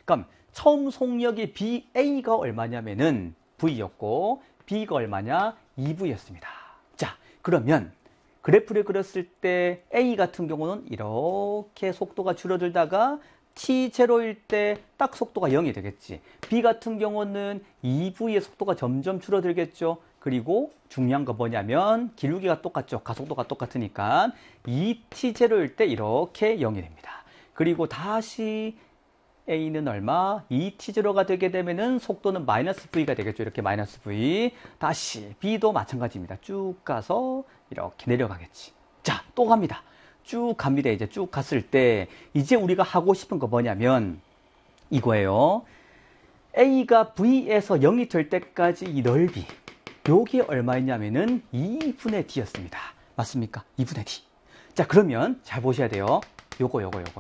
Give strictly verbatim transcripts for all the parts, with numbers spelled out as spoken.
그럼 처음 속력이 비 에이가 얼마냐면은 V였고 B가 얼마냐? 이 브이였습니다. 자, 그러면 그래프를 그렸을 때 A 같은 경우는 이렇게 속도가 줄어들다가 티 제로일 때 딱 속도가 영이 되겠지. B 같은 경우는 이 브이의 속도가 점점 줄어들겠죠. 그리고 중요한 거 뭐냐면 기울기가 똑같죠. 가속도가 똑같으니까 이 티 제로일 때 이렇게 영이 됩니다. 그리고 다시 A는 얼마? 이 티 제로가 되게 되면은 속도는 마이너스 V가 되겠죠. 이렇게 마이너스 V. 다시 B도 마찬가지입니다. 쭉 가서 이렇게 내려가겠지. 자, 또 갑니다. 쭉 갑니다. 이제 쭉 갔을 때 이제 우리가 하고 싶은 거 뭐냐면 이거예요. A가 V에서 영이 될 때까지 이 넓이. 요게 얼마였냐면은 이분의 D였습니다. 맞습니까? 이분의 D. 자, 그러면 잘 보셔야 돼요. 요거, 요거, 요거.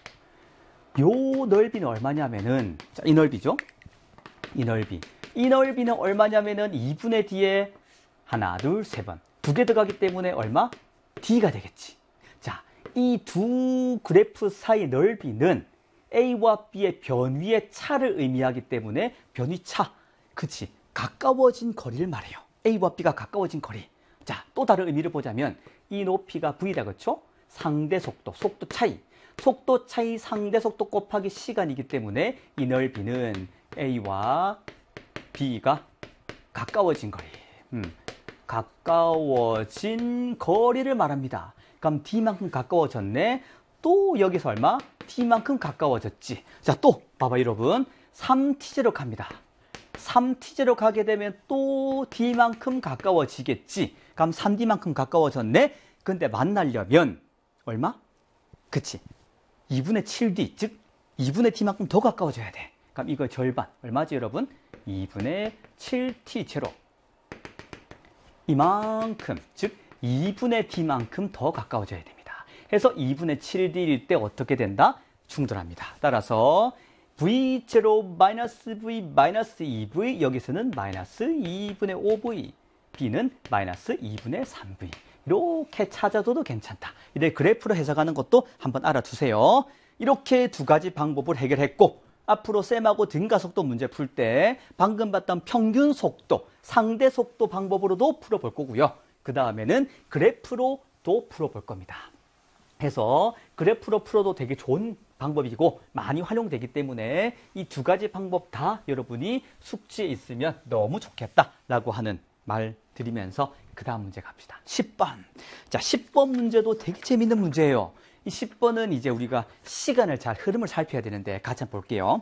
요 넓이는 얼마냐면은, 자, 이 넓이죠? 이 넓이. 이 넓이는 얼마냐면은 이분의 D에 하나, 둘, 세 번. 두 개 들어가기 때문에 얼마? D가 되겠지. 자, 이 두 그래프 사이 넓이는 A와 B의 변위의 차를 의미하기 때문에 변위차. 그치. 가까워진 거리를 말해요. A와 B가 가까워진 거리. 자, 또 다른 의미를 보자면 이 높이가 V다, 그렇죠? 상대 속도, 속도 차이. 속도 차이 상대 속도 곱하기 시간이기 때문에 이 넓이는 A와 B가 가까워진 거리. 음, 가까워진 거리를 말합니다. 그럼 D만큼 가까워졌네. 또 여기서 얼마? D만큼 가까워졌지. 자, 또 봐봐 여러분. 삼 티 제로 갑니다. 삼 티 제로 가게 되면 또 D만큼 가까워지겠지. 그럼 삼 디만큼 가까워졌네. 근데 만나려면 얼마? 그치. 이분의 칠 디, 즉 이분의 D만큼 더 가까워져야 돼. 그럼 이거 절반. 얼마지 여러분? 이분의 칠 티 제로. 이만큼, 즉 이분의 D만큼 더 가까워져야 됩니다. 해서 이분의 칠 디일 때 어떻게 된다? 충돌합니다. 따라서 브이 제로 마이너스 V 마이너스 이 브이, 여기서는 마이너스 이분의 오 브이, B는 마이너스 이분의 삼 브이. 이렇게 찾아둬도 괜찮다. 이제 그래프로 해석하는 것도 한번 알아두세요. 이렇게 두 가지 방법을 해결했고, 앞으로 쌤하고 등가속도 문제 풀 때 방금 봤던 평균 속도, 상대 속도 방법으로도 풀어볼 거고요. 그 다음에는 그래프로도 풀어볼 겁니다. 해서 그래프로 풀어도 되게 좋은 방법이고 많이 활용되기 때문에 이 두 가지 방법 다 여러분이 숙지에 있으면 너무 좋겠다라고 하는 말 드리면서 그 다음 문제 갑시다. 십 번. 자, 십 번 문제도 되게 재밌는 문제예요. 이 십 번은 이제 우리가 시간을 잘, 흐름을 살펴야 되는데 같이 한번 볼게요.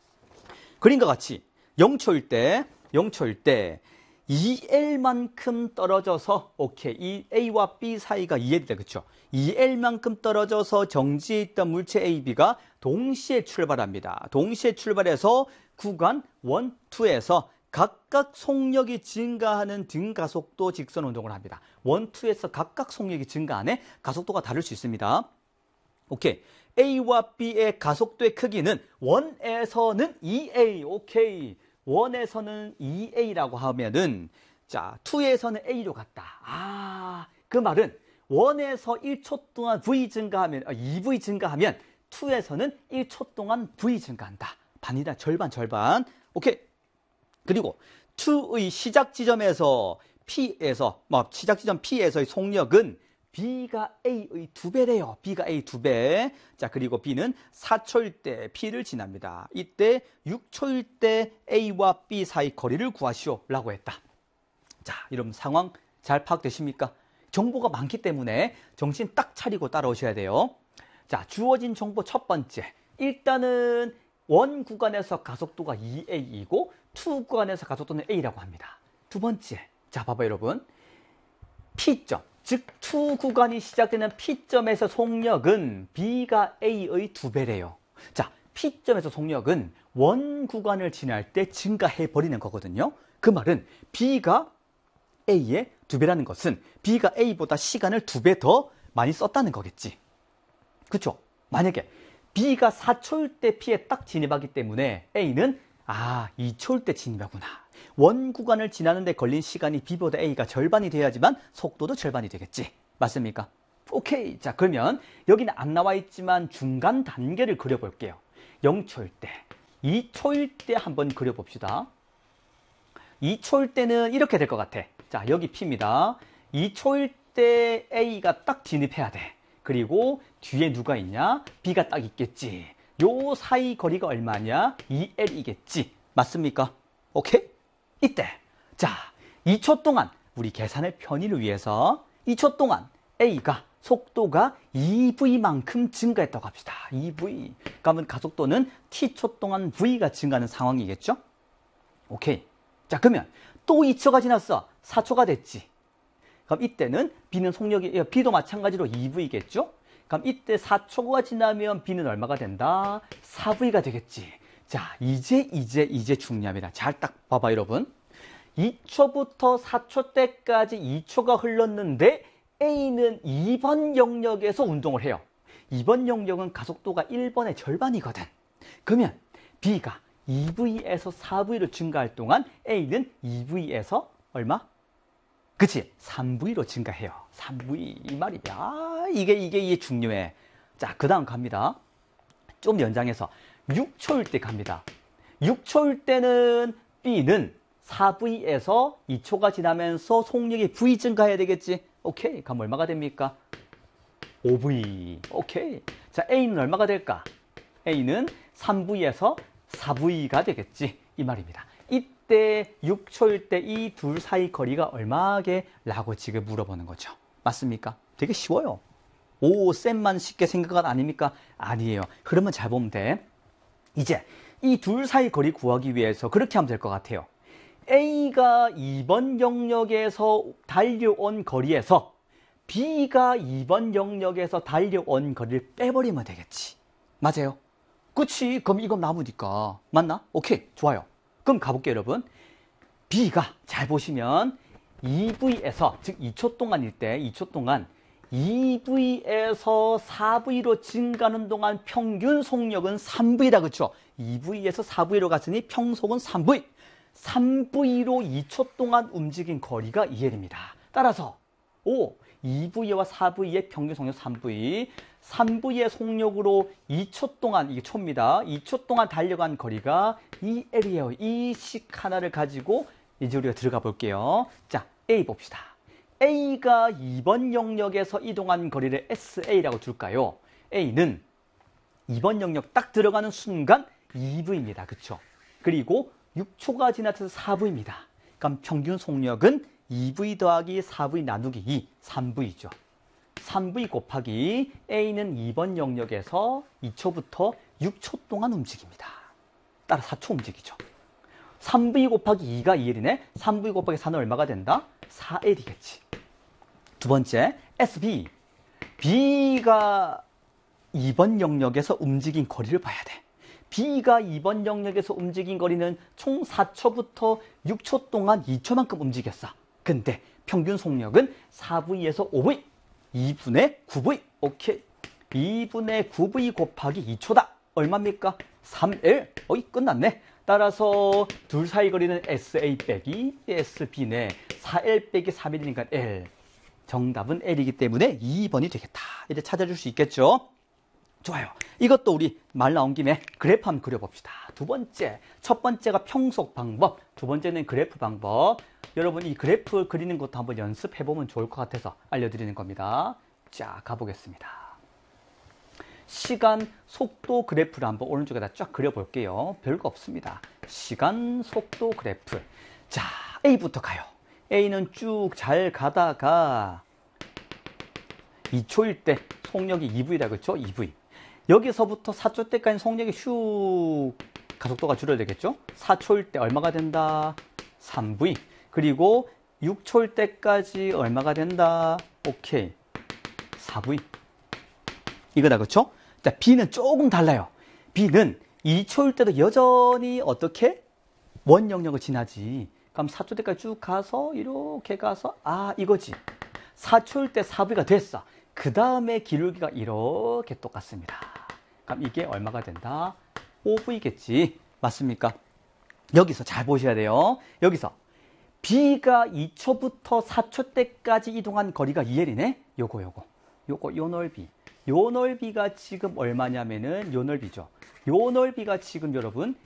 그림과 같이 영 초일 때, 영 초일 때 이 엘만큼 떨어져서, 오케이, 이 A와 B 사이가 이 엘이다, 그쵸? 이 엘만큼 떨어져서 정지해 있던 물체 A, B가 동시에 출발합니다. 동시에 출발해서 구간 일, 이에서 각각 속력이 증가하는 등가속도 직선 운동을 합니다. 일, 이에서 각각 속력이 증가하네? 가속도가 다를 수 있습니다. 오케이. A와 B의 가속도의 크기는 일에서는 이 에이, 오케이. 일에서는 이 에이라고 하면은, 자, 이에서는 A로 갔다. 아, 그 말은 일에서 일 초 동안 V 증가하면, 아, 이 브이 증가하면 이에서는 일 초 동안 V 증가한다. 반이다. 절반, 절반. 오케이. 그리고 이의 시작 지점에서 P에서, 뭐, 시작 지점 P에서의 속력은 B가 A의 두 배래요. B가 A 두 배. 자, 그리고 B는 사 초일 때 P를 지납니다. 이때 육 초일 때 A와 B 사이 거리를 구하시오 라고 했다. 자, 여러분 상황 잘 파악되십니까? 정보가 많기 때문에 정신 딱 차리고 따라오셔야 돼요. 자, 주어진 정보 첫 번째. 일단은 일 구간에서 가속도가 이 에이이고 이 구간에서 가속도는 A라고 합니다. 두 번째. 자, 봐봐 여러분. P점. 즉, 이 구간이 시작되는 P점에서 속력은 B가 A의 두 배래요. 자, P점에서 속력은 일 구간을 지날 때 증가해버리는 거거든요. 그 말은 B가 A의 두 배라는 것은 B가 A보다 시간을 두 배 더 많이 썼다는 거겠지. 그쵸? 만약에 B가 사 초일 때 P에 딱 진입하기 때문에 A는 아, 이 초일 때 진입하구나. 일 구간을 지나는데 걸린 시간이 B보다 A가 절반이 돼야지만 속도도 절반이 되겠지. 맞습니까? 오케이. 자, 그러면 여기는 안 나와 있지만 중간 단계를 그려볼게요. 영 초일 때, 이 초일 때 한번 그려봅시다. 이 초일 때는 이렇게 될 것 같아. 자, 여기 P입니다. 이 초일 때 A가 딱 진입해야 돼. 그리고 뒤에 누가 있냐? B가 딱 있겠지. 요 사이 거리가 얼마냐? 이 엘이겠지. 맞습니까? 오케이? 이때. 자, 이 초 동안 우리 계산의 편의를 위해서 이 초 동안 A가 속도가 이 브이만큼 증가했다고 합시다. 이 브이. 그러면 가속도는 T초 동안 V가 증가하는 상황이겠죠? 오케이. 자, 그러면 또 이 초가 지났어. 사 초가 됐지. 그럼 이때는 B는 속력이, B도 마찬가지로 이 브이겠죠? 그럼 이때 사 초가 지나면 B는 얼마가 된다? 사 브이가 되겠지. 자, 이제, 이제, 이제 중요합니다. 잘 딱 봐봐, 여러분. 이 초부터 사 초 때까지 이 초가 흘렀는데 A는 이 번 영역에서 운동을 해요. 이 번 영역은 가속도가 일 번의 절반이거든. 그러면 B가 이 브이에서 사 브이로 증가할 동안 A는 이 브이에서 얼마? 그치? 삼 브이로 증가해요. 삼 브이 이 말이야. 아, 이게 이게 이게 중요해. 자, 그 다음 갑니다. 좀 연장해서 육 초일 때 갑니다. 육 초일 때는 B는 사 브이에서 이 초가 지나면서 속력이 V 증가해야 되겠지. 오케이. 그럼 얼마가 됩니까? 오 브이. 오케이. 자, A는 얼마가 될까? A는 삼 브이에서 사 브이가 되겠지. 이 말입니다. 이때 육 초일 때 이 둘 사이 거리가 얼마게? 라고 지금 물어보는 거죠. 맞습니까? 되게 쉬워요. 오, 쌤만 쉽게 생각한 거 아닙니까? 아니에요. 흐름은 잘 보면 돼. 이제 이 둘 사이 거리 구하기 위해서 그렇게 하면 될 것 같아요. A가 이 번 영역에서 달려온 거리에서 B가 이 번 영역에서 달려온 거리를 빼버리면 되겠지. 맞아요? 그치? 그럼 이건 나무니까. 맞나? 오케이. 좋아요. 그럼 가볼게요, 여러분. B가 잘 보시면 이 브이에서, 즉 이 초 동안일 때, 이 초 동안 이 브이에서 사 브이로 증가하는 동안 평균 속력은 삼 브이다. 그렇죠? 이 브이에서 사 브이로 갔으니 평속은 삼 브이. 삼 브이로 이 초 동안 움직인 거리가 이 엘입니다. 따라서 오, 이 브이와 사 브이의 평균 속력 삼 브이, 삼 브이의 속력으로 이 초 동안, 이게 초입니다. 이 초 동안 달려간 거리가 이 엘이에요. 이 식 하나를 가지고 이제 우리가 들어가 볼게요. 자, A 봅시다. A가 이 번 영역에서 이동한 거리를 에스에이라고 둘까요? A는 이 번 영역 딱 들어가는 순간 이 브이입니다. 그쵸? 그리고 육 초가 지나서 사 브이입니다. 그럼 평균 속력은 이 브이 더하기 사 브이 나누기 이, 삼 브이죠. 삼 브이 곱하기 A는 이 번 영역에서 이 초부터 육 초 동안 움직입니다. 따라 사 초 움직이죠. 삼 브이 곱하기 이가 이 엘이네. 삼 브이 곱하기 사는 얼마가 된다? 사 엘이겠지. 두 번째, 에스비. B가 이 번 영역에서 움직인 거리를 봐야 돼. B가 이 번 영역에서 움직인 거리는 총 사 초부터 육 초 동안 이 초만큼 움직였어. 근데 평균 속력은 사 브이에서 오 브이. 이분의 구 브이. 오케이. 이분의 구 브이 곱하기 이 초다. 얼마입니까? 삼 엘. 어이, 끝났네. 따라서 둘 사이 거리는 에스에이 빼기 에스비네. 사 엘 빼기 삼 일이니까 L. 정답은 L이기 때문에 이 번이 되겠다. 이제 찾아줄 수 있겠죠? 좋아요. 이것도 우리 말 나온 김에 그래프 한번 그려봅시다. 두 번째, 첫 번째가 평속 방법, 두 번째는 그래프 방법. 여러분 이 그래프 그리는 것도 한번 연습해보면 좋을 것 같아서 알려드리는 겁니다. 자, 가보겠습니다. 시간, 속도 그래프를 한번 오른쪽에다 쫙 그려볼게요. 별거 없습니다. 시간, 속도 그래프. 자, A부터 가요. A는 쭉 잘 가다가 이 초일 때 속력이 이 브이다. 그렇죠? 이 브이. 여기서부터 사 초 때까지 속력이 슉 가속도가 줄어들겠죠? 사 초일 때 얼마가 된다? 삼 브이. 그리고 육 초일 때까지 얼마가 된다? 오케이. 사 브이. 이거다. 그렇죠? 자, B는 조금 달라요. B는 이 초일 때도 여전히 어떻게? 원 영역을 지나지. 그럼 사 초 때까지 쭉 가서 이렇게 가서 아, 이거지. 사 초일 때 사 브이가 됐어. 그 다음에 기울기가 이렇게 똑같습니다. 그럼 이게 얼마가 된다? 오 브이겠지. 맞습니까? 여기서 잘 보셔야 돼요. 여기서 B가 이 초부터 사 초 때까지 이동한 거리가 이 엘이네. 요거 요거. 요거 요 넓이. 요 넓이가 지금 얼마냐면은 요 넓이죠. 요 넓이가 지금 여러분